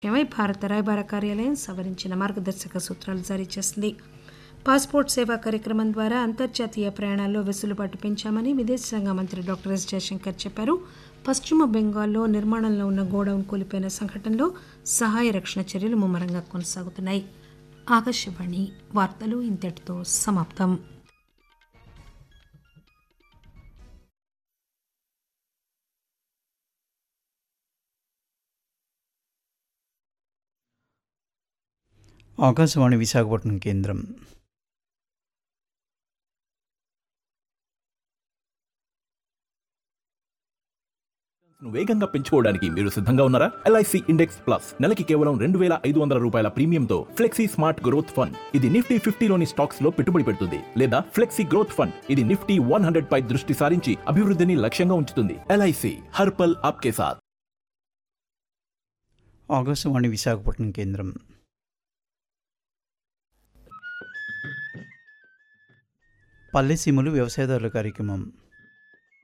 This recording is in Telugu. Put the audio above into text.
విషయమై భారత రాయబార కార్యాలయం సవరించిన మార్గదర్శక సూత్రాలు జారీ చేసింది. పాస్పోర్ట్ సేవా కార్యక్రమం ద్వారా అంతర్జాతీయ ప్రయాణాల్లో వెసులుబాటు పెంచామని విదేశాంగ మంత్రి డాక్టర్ ఎస్ జయశంకర్ చెప్పారు. పశ్చిమ బెంగాల్లో నిర్మాణంలో ఉన్న గోడౌన్ కూలిపోయిన సంఘటనలో సహాయ రక్షణ చర్యలు ముమ్మరంగా కొనసాగుతున్నాయి. ఆకాశవాణి వార్తలు ఇంతటితో సమాప్తం. ఆకాశవాణి విశాఖపట్నం కేంద్రం. వేగంగా పెంచుకోవడానికి మీరు సిద్ధంగా ఉన్నారా? LIC ఇండెక్స్ ప్లస్ నెలకి కేవలం 2,500 రూపాయల ప్రీమియంతో ఫ్లెక్సీ స్మార్ట్ గ్రోత్ ఫండ్. ఇది నిఫ్టీ 50లోని స్టాక్స్ లో పెట్టుబడి పెడుతుంది. లేదా ఫ్లెక్సీ గ్రోత్ ఫండ్, ఇది నిఫ్టీ 100 పై దృష్టి సారించి అభివృద్ధిని లక్ష్యంగా ఉంచుతుంది. LIC హర్ పల్ ఆప్కే సాథ్. ఆకాశవాణి విశాఖపట్నం కేంద్రం. పల్లెసీమలు వ్యవసాయదారుల కార్యక్రమం.